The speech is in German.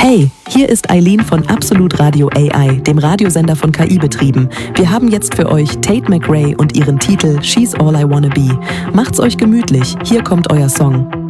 Hey, hier ist Eileen von Absolut Radio AI, dem Radiosender von KI-Betrieben. Wir haben jetzt für euch Tate McRae und ihren Titel She's All I Wanna Be. Macht's euch gemütlich, hier kommt euer Song.